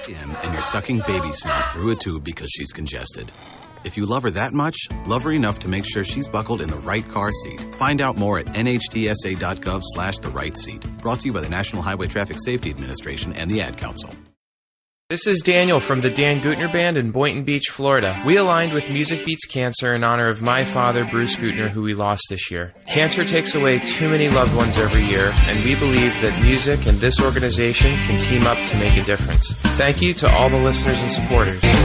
And you're sucking baby snot through a tube because she's congested. If you love her that much, love her enough to make sure she's buckled in the right car seat. Find out more at nhtsa.gov/the right seat. Brought to you by the National Highway Traffic Safety Administration and the Ad Council. This is Daniel from the Dan Gutner Band in Boynton Beach, Florida. We aligned with Music Beats Cancer in honor of my father, Bruce Gutner, who we lost this year. Cancer takes away too many loved ones every year, and we believe that music and this organization can team up to make a difference. Thank you to all the listeners and supporters.